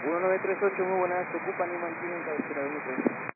1938, muy buenas, se ocupan y mantienen cabecera de